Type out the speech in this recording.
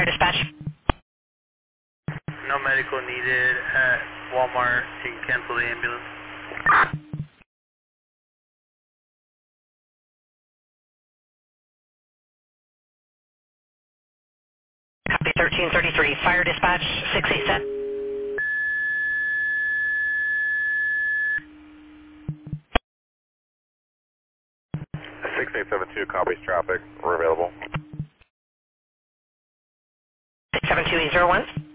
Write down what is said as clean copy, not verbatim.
dispatch. No medical needed at Walmart. You can cancel the ambulance. Copy 1333. Fire dispatch 687. 6872 copies traffic. We're available. 672-801.